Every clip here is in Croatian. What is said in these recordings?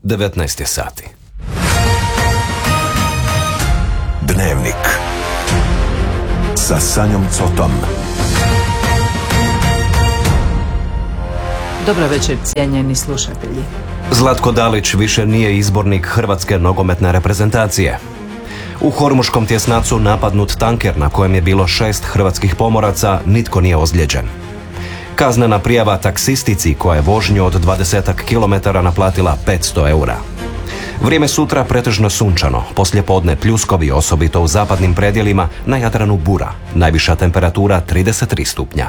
19 je sati. Dnevnik sa Sanjom Cotom. Dobro večer, cijenjeni slušatelji. Zlatko Dalić više nije izbornik hrvatske nogometne reprezentacije. U Hormuškom tjesnacu napadnut tanker na kojem je bilo 6 hrvatskih pomoraca, nitko nije ozlijeđen. Kaznena prijava taksistici koja je vožnju od 20 km naplatila 500 eura. Vrijeme sutra pretežno sunčano, poslijepodne pljuskovi, osobito u zapadnim predjelima, na Jadranu bura. Najviša temperatura 33 stupnja.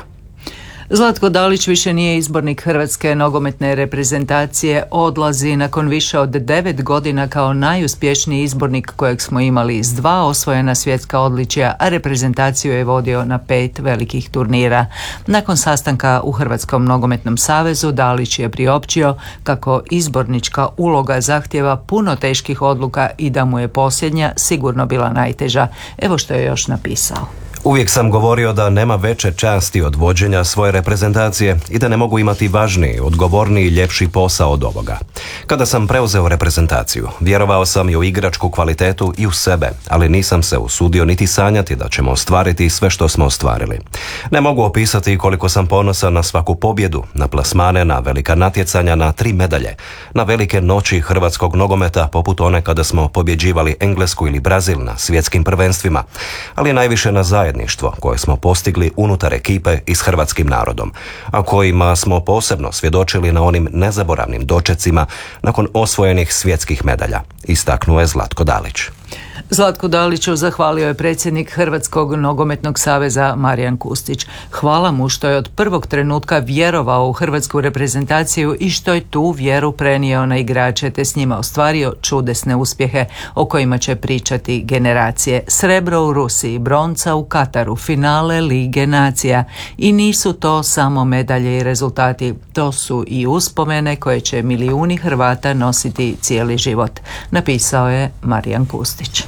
Zlatko Dalić više nije izbornik hrvatske nogometne reprezentacije, odlazi nakon više od 9 godina kao najuspješniji izbornik kojeg smo imali s 2 osvojena svjetska odličja, a reprezentaciju je vodio na 5 velikih turnira. Nakon sastanka u Hrvatskom nogometnom savezu Dalić je priopćio kako izbornička uloga zahtjeva puno teških odluka i da mu je posljednja sigurno bila najteža. Evo što je još napisao. Uvijek sam govorio da nema veće časti od vođenja svoje reprezentacije i da ne mogu imati važniji, odgovorniji i ljepši posao od ovoga. Kada sam preuzeo reprezentaciju, vjerovao sam i u igračku kvalitetu i u sebe, ali nisam se usudio niti sanjati da ćemo ostvariti sve što smo ostvarili. Ne mogu opisati koliko sam ponosan na svaku pobjedu, na plasmane, na velika natjecanja, na 3 medalje, na velike noći hrvatskog nogometa poput one kada smo pobjeđivali Englesku ili Brazil na svjetskim prvenstvima, ali najviše na zajedništvo koje smo postigli unutar ekipe i s hrvatskim narodom, a kojima smo posebno svjedočili na onim nezaboravnim dočecima nakon osvojenih svjetskih medalja, istaknuo je Zlatko Dalić. Zlatku Daliću zahvalio je predsjednik Hrvatskog nogometnog saveza Marijan Kustić. Hvala mu što je od prvog trenutka vjerovao u hrvatsku reprezentaciju i što je tu vjeru prenio na igrače te s njima ostvario čudesne uspjehe o kojima će pričati generacije. Srebro u Rusiji, bronca u Kataru, finale Lige nacija. I nisu to samo medalje i rezultati, to su i uspomene koje će milijuni Hrvata nositi cijeli život, napisao je Marijan Kustić.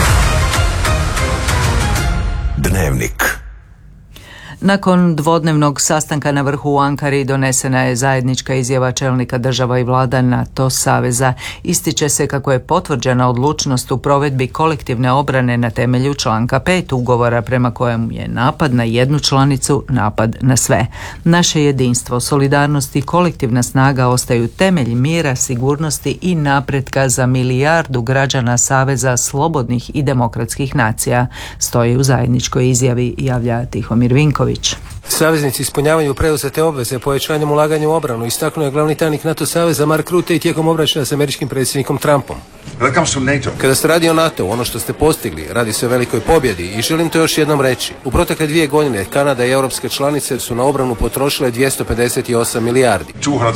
Dnevnik. Nakon dvodnevnog sastanka na vrhu u Ankari donesena je zajednička izjava čelnika država i vlada NATO saveza. Ističe se kako je potvrđena odlučnost u provedbi kolektivne obrane na temelju članka 5 ugovora prema kojem je napad na jednu članicu napad na sve. Naše jedinstvo, solidarnost i kolektivna snaga ostaju temelj mira, sigurnosti i napretka za milijardu građana saveza slobodnih i demokratskih nacija, stoji u zajedničkoj izjavi, javlja Tihomir Vinković. Saveznici ispunjavaju preuzete obveze povećanjem ulaganja u obranu, istaknuo je glavni tajnik NATO saveza Mark Rutte i tijekom obračuna s američkim predsjednikom Trumpom. Kada se radi o NATO, ono što ste postigli, radi se o velikoj pobjedi i želim to još jednom reći. U protekle 2 godine Kanada i europske članice su na obranu potrošile 258 milijardi.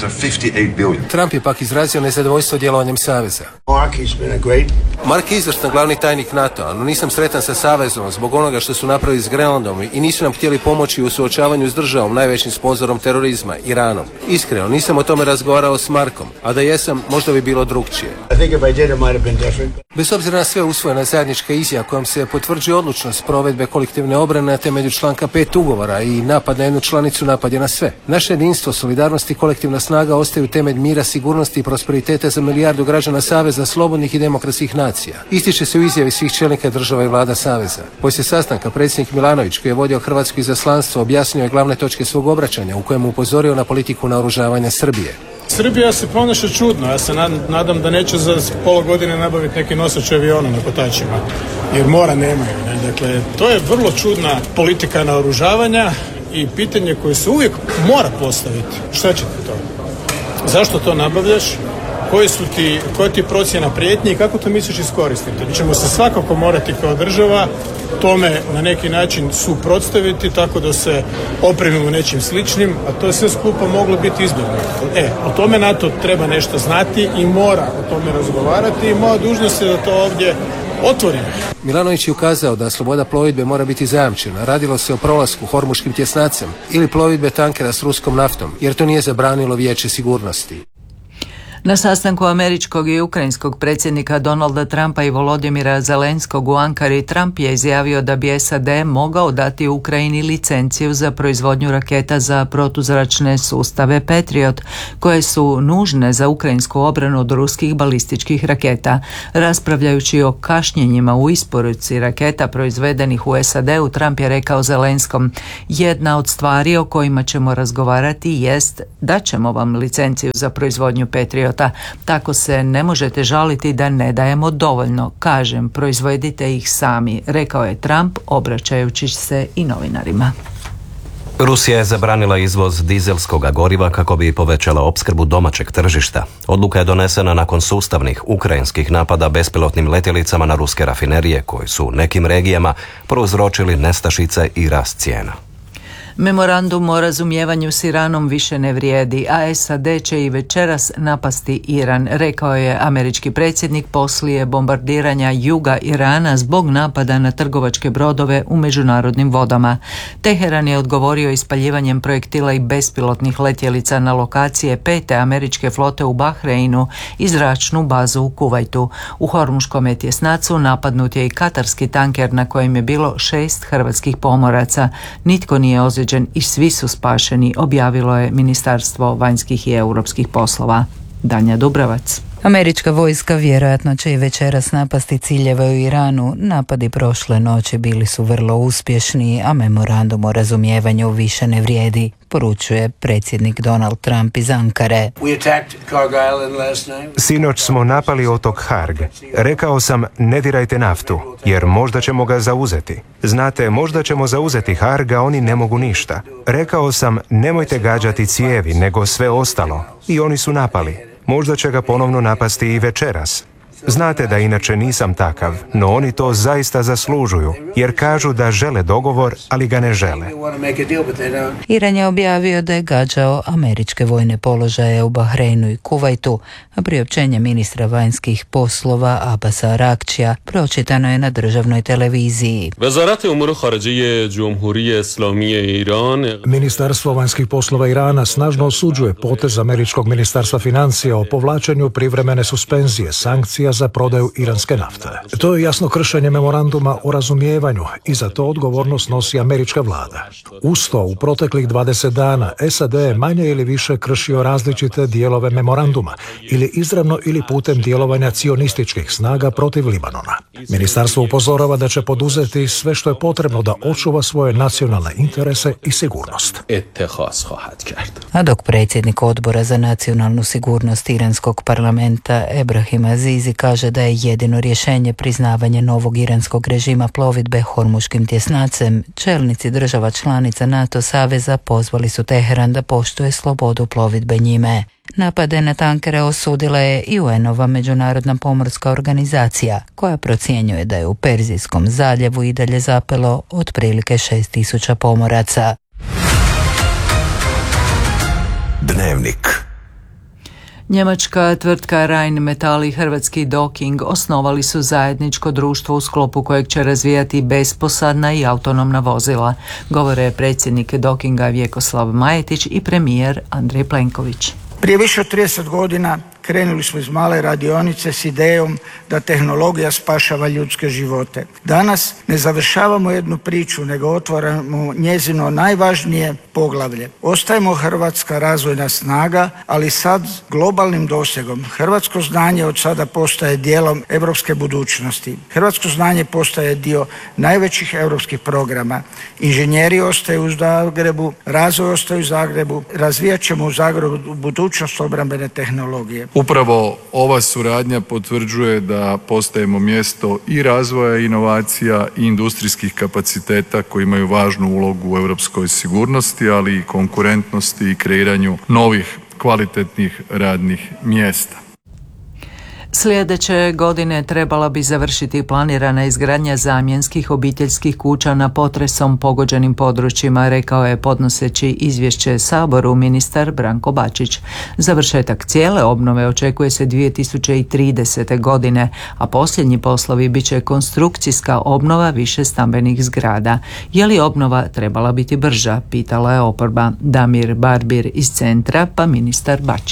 Trump je pak izrazio nezadovoljstvo djelovanjem saveza. Mark je izvrstan glavni tajnik NATO, no nisam sretan sa savezom zbog onoga što su napravili s Grenlandom i nisu nam htjeli pomoći u suočavanju s državom, najvećim sponzorom terorizma, Iranom. Iskreno, nisam o tome razgovarao s Markom, a da jesam, možda bi bilo drukčije. Bez obzira na sve usvojena zajednička izjava kojom se potvrđuje odlučnost provedbe kolektivne obrane na temelju članka 5 ugovora i napad na jednu članicu napad je na sve. Naše jedinstvo, solidarnost i kolektivna snaga ostaju temelj mira, sigurnosti i prosperiteta za milijardu građana saveza slobodnih i demokratskih nacija. Ističe se u izjavi svih čelnika država i vlada saveza. Poslije sastanka predsjednik Milanović, koji je vodio hrvatsko izaslanstvo, objasnio je glavne točke svog obraćanja u kojem upozorio na politiku naoružavanja Srbije. Srbija se ponaša čudno, ja se nadam da neće za pola godine nabaviti neki nosač aviona na kotačima, jer mora nemaju. Ne? Dakle, to je vrlo čudna politika naoružavanja i pitanje koje se uvijek mora postaviti. Šta će ti to? Zašto to nabavljaš? Koja ti je procjena prijetnje i kako to misliš iskoristiti? Mi ćemo se svakako morati kao država tome na neki način suprotstaviti tako da se opremimo nečim sličnim, a to je sve skupa moglo biti izbjegnuto. O tome NATO treba nešto znati i mora o tome razgovarati i moja dužnost je da to ovdje otvorimo. Milanović je ukazao da sloboda plovidbe mora biti zajamčena. Radilo se o prolasku Hormuškim tjesnacem ili plovidbe tankera s ruskom naftom, jer to nije zabranilo Vijeće sigurnosti. Na sastanku američkog i ukrajinskog predsjednika Donalda Trumpa i Volodymyra Zelenskog u Ankari, Trump je izjavio da bi SAD mogao dati Ukrajini licenciju za proizvodnju raketa za protuzračne sustave Patriot, koje su nužne za ukrajinsku obranu od ruskih balističkih raketa. Raspravljajući o kašnjenjima u isporuci raketa proizvedenih u SAD-u, Trump je rekao Zelenskom: jedna od stvari o kojima ćemo razgovarati jest da ćemo vam licenciju za proizvodnju Patriota. Tako se ne možete žaliti da ne dajemo dovoljno. Kažem, proizvedite ih sami, rekao je Trump, obraćajući se i novinarima. Rusija je zabranila izvoz dizelskog goriva kako bi povećala opskrbu domaćeg tržišta. Odluka je donesena nakon sustavnih ukrajinskih napada bespilotnim letjelicama na ruske rafinerije, koji su u nekim regijama prouzročili nestašice i rast cijena. Memorandum o razumijevanju s Iranom više ne vrijedi, a SAD će i večeras napasti Iran, rekao je američki predsjednik poslije bombardiranja juga Irana zbog napada na trgovačke brodove u međunarodnim vodama. Teheran je odgovorio ispaljivanjem projektila i bespilotnih letjelica na lokacije 5. američke flote u Bahreinu i zračnu bazu u Kuvajtu. U Hormuškom tjesnacu napadnut je i katarski tanker na kojem je bilo 6 hrvatskih pomoraca. Nitko nije ozlijeđen i svi su spašeni, objavilo je Ministarstvo vanjskih i europskih poslova. Danja Dubravac. Američka vojska vjerojatno će i večeras napasti ciljeve u Iranu. Napadi prošle noći bili su vrlo uspješni, a memorandum o razumijevanju više ne vrijedi, poručuje predsjednik Donald Trump iz Ankare. Sinoć smo napali otok Harg. Rekao sam, ne dirajte naftu, jer možda ćemo ga zauzeti. Znate, možda ćemo zauzeti Harg, a oni ne mogu ništa. Rekao sam, nemojte gađati cijevi, nego sve ostalo. I oni su napali. Možda će ga ponovno napasti i večeras. Znate da inače nisam takav, no oni to zaista zaslužuju, jer kažu da žele dogovor, ali ga ne žele. Iran je objavio da je gađao američke vojne položaje u Bahreinu i Kuvajtu, a priopćenje ministra vanjskih poslova Abasa Arakčija pročitano je na državnoj televiziji. Ministarstvo vanjskih poslova Irana snažno osuđuje potez američkog ministarstva financija o povlačenju privremene suspenzije sankcija za prodaju iranske nafte. To je jasno kršenje memoranduma o razumijevanju i za to odgovornost nosi američka vlada. Uz to, u proteklih 20 dana SAD je manje ili više kršio različite dijelove memoranduma ili izravno ili putem djelovanja cionističkih snaga protiv Libanona. Ministarstvo upozorava da će poduzeti sve što je potrebno da očuva svoje nacionalne interese i sigurnost. A dok predsjednik odbora za nacionalnu sigurnost iranskog parlamenta Ebrahim Azizi kaže da je jedino rješenje priznavanje novog iranskog režima plovidbe Hormuškim tjesnacem, čelnici država članica NATO saveza pozvali su Teheran da poštuje slobodu plovidbe njime. Napade na tankere osudila je i UN-ova međunarodna pomorska organizacija, koja procjenjuje da je u Perzijskom zaljevu i dalje zapelo otprilike 6.000 pomoraca. Dnevnik. Njemačka tvrtka Rheinmetall i hrvatski Docking osnovali su zajedničko društvo u sklopu kojeg će razvijati besposadna i autonomna vozila, govore predsjednik Dockinga Vjekoslav Majetić i premijer Andrej Plenković. Prije više od 30 godina krenuli smo iz male radionice s idejom da tehnologija spašava ljudske živote. Danas ne završavamo jednu priču, nego otvaramo njezino najvažnije poglavlje. Ostajemo hrvatska razvojna snaga, ali sad globalnim dosegom. Hrvatsko znanje od sada postaje dijelom europske budućnosti. Hrvatsko znanje postaje dio najvećih europskih programa. Inženjeri ostaju u Zagrebu, razvoj ostaje u Zagrebu, razvijat ćemo u Zagrebu budućnost obrambene tehnologije. Upravo ova suradnja potvrđuje da postajemo mjesto i razvoja inovacija i industrijskih kapaciteta koji imaju važnu ulogu u europskoj sigurnosti, ali i konkurentnosti i kreiranju novih kvalitetnih radnih mjesta. Sljedeće godine trebala bi završiti planirana izgradnja zamjenskih obiteljskih kuća na potresom pogođenim područjima, rekao je podnoseći izvješće Saboru ministar Branko Bačić. Završetak cijele obnove očekuje se 2030. godine, a posljednji poslovi bit će konstrukcijska obnova više stambenih zgrada. Je li obnova trebala biti brža, pitala je oporba. Damir Barbir iz centra, pa ministar Bačić.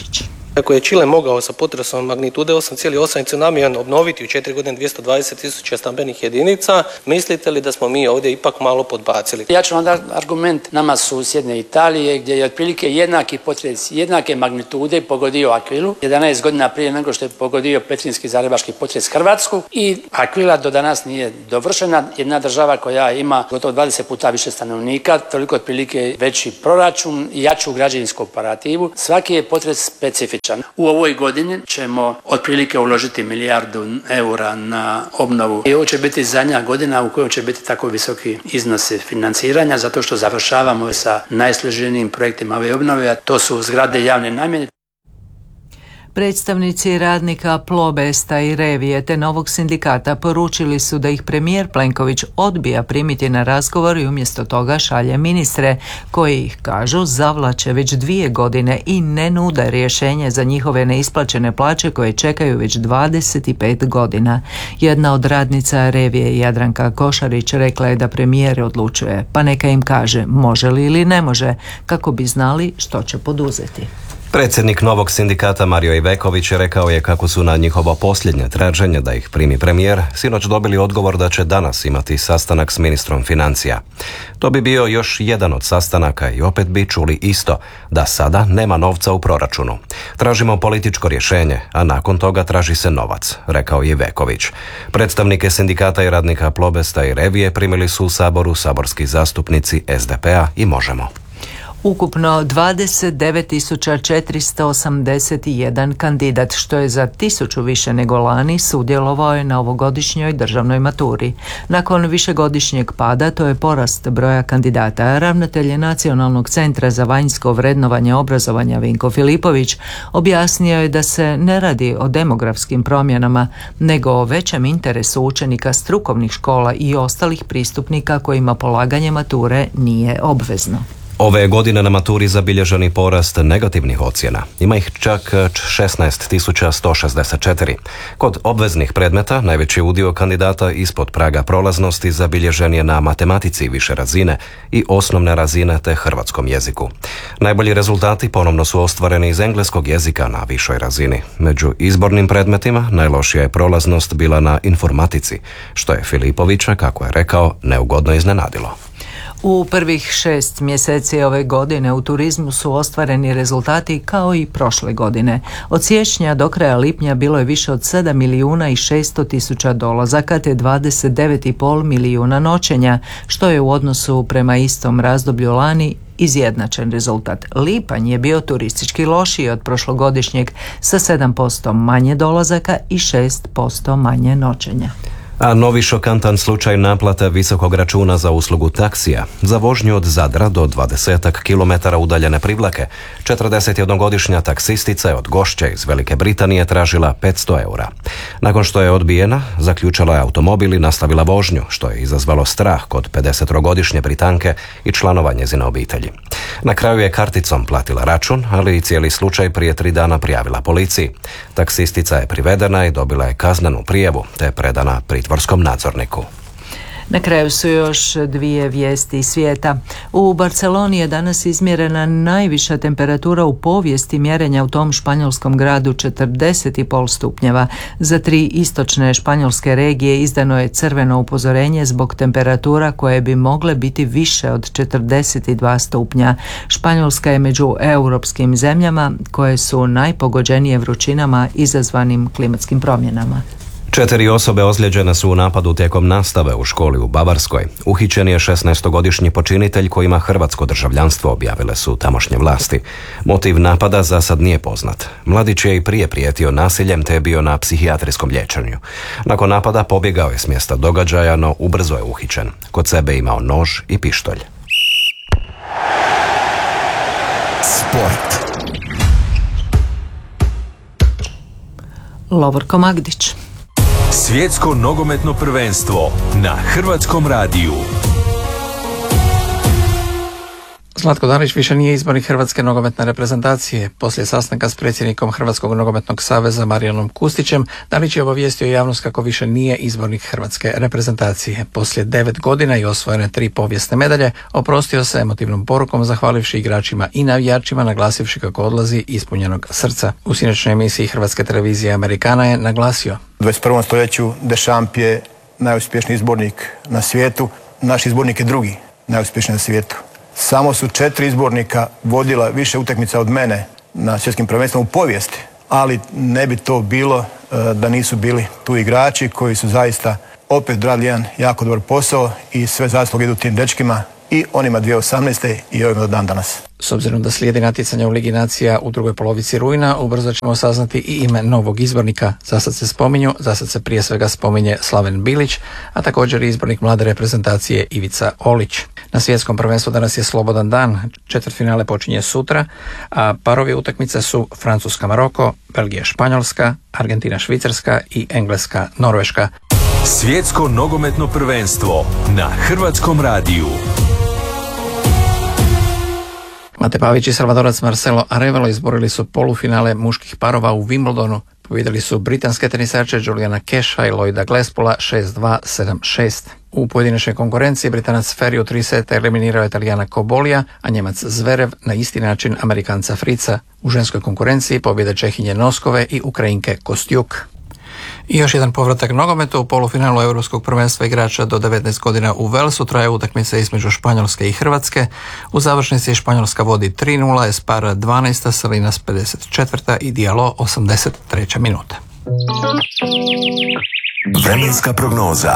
Ako je Čile mogao sa potresom magnitude 8,8 i tsunamijem obnoviti u 4 godine 220.000 stambenih jedinica, mislite li da smo mi ovdje ipak malo podbacili? Ja ću vam dati argument nama susjedne Italije gdje je otprilike jednaki potres, jednake magnitude pogodio Aquilu 11 godina prije nego što je pogodio petrinjski zagrebački potres Hrvatsku i Aquila do danas nije dovršena. Jedna država koja ima gotovo 20 puta više stanovnika, toliko otprilike veći proračun i jaču građevinsku operativu. Svaki je potres specifičan. U ovoj godini ćemo otprilike uložiti 1 milijardu eura na obnovu i ovo će biti zadnja godina u kojoj će biti tako visoki iznosi financiranja zato što završavamo sa najsloženijim projektima ove obnove, a to su zgrade javne namjene. Predstavnici radnika Plobesta i Revije te novog sindikata poručili su da ih premijer Plenković odbija primiti na razgovor i umjesto toga šalje ministre koji ih, kažu, zavlače već 2 godine i ne nude rješenje za njihove neisplaćene plaće koje čekaju već 25 godina. Jedna od radnica Revije, Jadranka Košarić, rekla je da premijer odlučuje, pa neka im kaže može li ili ne može, kako bi znali što će poduzeti. Predsjednik novog sindikata Mario Iveković rekao je kako su na njihovo posljednje traženje da ih primi premijer sinoć dobili odgovor da će danas imati sastanak s ministrom financija. To bi bio još jedan od sastanaka i opet bi čuli isto, da sada nema novca u proračunu. Tražimo političko rješenje, a nakon toga traži se novac, rekao je Iveković. Predstavnike sindikata i radnika Plobesta i Revije primili su u Saboru saborski zastupnici SDP-a i Možemo. Ukupno 29.481 kandidat, što je za 1000 više nego lani, sudjelovao je na ovogodišnjoj državnoj maturi. Nakon višegodišnjeg pada, to je porast broja kandidata. Ravnatelj Nacionalnog centra za vanjsko vrednovanje obrazovanja Vinko Filipović objasnio je da se ne radi o demografskim promjenama, nego o većem interesu učenika strukovnih škola i ostalih pristupnika kojima polaganje mature nije obvezno. Ove godine na maturi zabilježeni porast negativnih ocjena. Ima ih čak 16.164. Kod obveznih predmeta najveći udio kandidata ispod praga prolaznosti zabilježen je na matematici više razine i osnovne razine te hrvatskom jeziku. Najbolji rezultati ponovno su ostvareni iz engleskog jezika na višoj razini. Među izbornim predmetima najlošija je prolaznost bila na informatici, što je Filipovića, kako je rekao, neugodno iznenadilo. U prvih 6 mjeseci ove godine u turizmu su ostvareni rezultati kao i prošle godine. Od siječnja do kraja lipnja bilo je više od 7.600.000 dolazaka te 29,5 milijuna noćenja, što je u odnosu prema istom razdoblju lani izjednačen rezultat. Lipanj je bio turistički lošiji od prošlogodišnjeg sa 7% manje dolazaka i 6% manje noćenja. A novi šokantan slučaj naplate visokog računa za uslugu taksija. Za vožnju od Zadra do 20 km udaljene Privlake, 41-godišnja taksistica je od Gošće iz Velike Britanije tražila 500 eura. Nakon što je odbijena, zaključala je automobil i nastavila vožnju, što je izazvalo strah kod 50-godišnje Britanke i članova njezine obitelji. Na kraju je karticom platila račun, ali i cijeli slučaj prije 3 dana prijavila policiji. Taksistica je privedena i dobila je kaznenu prijavu, te je predana pritvorskom nadzorniku. Na kraju su još 2 vijesti iz svijeta. U Barceloni je danas izmjerena najviša temperatura u povijesti mjerenja u tom španjolskom gradu, 40,5 stupnjeva. Za 3 istočne španjolske regije izdano je crveno upozorenje zbog temperatura koje bi mogle biti više od 42 stupnja. Španjolska je među europskim zemljama koje su najpogođenije vrućinama izazvanim klimatskim promjenama. 4 osobe ozlijeđene su u napadu tijekom nastave u školi u Bavarskoj. Uhićen je 16-godišnji počinitelj koji ima hrvatsko državljanstvo, objavile su tamošnje vlasti. Motiv napada za sad nije poznat. Mladić je i prije prijetio nasiljem te je bio na psihijatrijskom liječenju. Nakon napada pobjegao je s mjesta događaja, no ubrzo je uhićen. Kod sebe imao nož i pištolj. Sport. Lovorko Magdić. Svjetsko nogometno prvenstvo na Hrvatskom radiju. Zlatko Dalić više nije izbornik Hrvatske nogometne reprezentacije. Poslije sastanka s predsjednikom Hrvatskog nogometnog saveza Marijanom Kustićem, Dalić je obavijestio javnost kako više nije izbornik Hrvatske reprezentacije. Poslije 9 godina i osvojene 3 povijesne medalje, oprostio se emotivnom porukom zahvalivši igračima i navijačima, naglasivši kako odlazi ispunjenog srca. U sinoćnoj emisiji Hrvatske televizije Amerikana je naglasio: U 21. stoljeću Deschamps je najuspješniji izbornik na svijetu, naš izbornik je drugi najuspješniji na svijetu. Samo su 4 izbornika vodila više utakmica od mene na svjetskim prvenstvima u povijesti, ali ne bi to bilo da nisu bili tu igrači koji su zaista opet odradili jedan jako dobar posao i sve zasluge idu tim dečkima i onima 2018. i ovima do dan danas. S obzirom da slijedi natjecanja u Ligi nacija u drugoj polovici rujna, ubrzo ćemo saznati i ime novog izbornika. Zasad se prije svega spominje Slaven Bilić, a također i izbornik mlade reprezentacije Ivica Olić. Na svjetskom prvenstvu danas je slobodan dan, četvrtfinale počinje sutra, a parovi utakmice su Francuska-Maroko, Belgija-Španjolska, Argentina-Švicarska i Engleska-Norveška. Svjetsko nogometno prvenstvo na Hrvatskom radiju. Mate Pavić i Salvadorac Marcelo Arevalo izborili su polufinale muških parova u Wimbledonu. Pobijedili su britanske tenisače Juliana Kesha i Lloyda Glespula 6-2, 7-6. U pojedinačnoj konkurenciji Britanac Ferry u 3 seta eliminirao Italijana Cobolija, a Njemac Zverev na isti način Amerikanca Frica. U ženskoj konkurenciji pobjede Čehinje Noskove i Ukrajinke Kostjuk. I još jedan povratak nogometu. U polufinalu Europskog prvenstva igrača do 19 godina u Walesu traje utakmica između Španjolske i Hrvatske. U završnici Španjolska vodi 3-0, Espara 12, Salinas 54 i Diallo 83 minuta. Vremenska prognoza.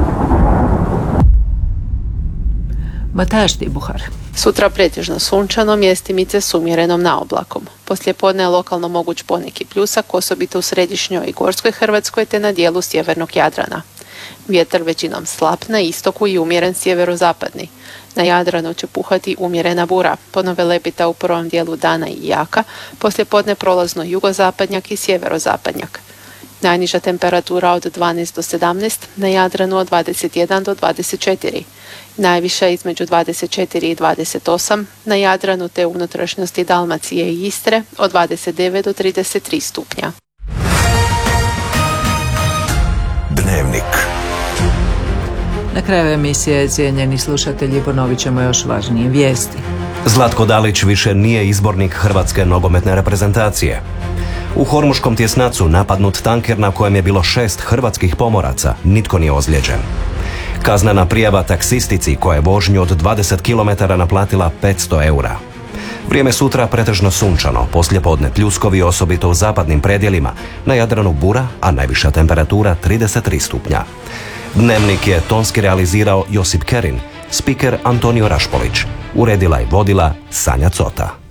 Bataš Tibuhar. Sutra pretežno sunčano, mjestimice s umjerenom naoblakom. Poslijepodne je lokalno moguć poneki pljusak, osobito u središnjoj i gorskoj Hrvatskoj te na dijelu sjevernog Jadrana. Vjetar većinom slab, na istoku i umjeren sjeverozapadni. Na Jadranu će puhati umjerena bura, ponove lepita u prvom dijelu dana i jaka, poslijepodne prolazno jugozapadnjak i sjeverozapadnjak. Najniža temperatura od 12 do 17, na Jadranu od 21 do 24. Najviša između 24 i 28, na Jadranu te unutrašnjosti Dalmacije i Istre od 29 do 33 stupnja. Dnevnik. Na kraju emisije, cijenjeni slušatelji, ponovit ćemo još važnije vijesti. Zlatko Dalić više nije izbornik Hrvatske nogometne reprezentacije. U Hormuškom tjesnacu napadnut tanker na kojem je bilo 6 hrvatskih pomoraca, nitko nije ozlijeđen. Kaznena prijava taksistici koja je vožnju od 20 km naplatila 500 eura. Vrijeme sutra pretežno sunčano, poslijepodne pljuskovi osobito u zapadnim predjelima, na Jadranu bura, a najviša temperatura 33 stupnja. Dnevnik je tonski realizirao Josip Kerin, spiker Antonio Rašpolić, uredila i vodila Sanja Cota.